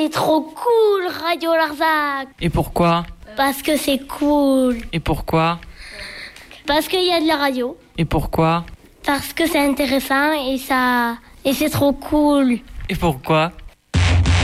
C'est trop cool, Radio Larzac. Et pourquoi ? Parce que c'est cool. Et pourquoi ? Parce qu'il y a de la radio. Et pourquoi ? Parce que c'est intéressant et c'est trop cool. Et pourquoi ?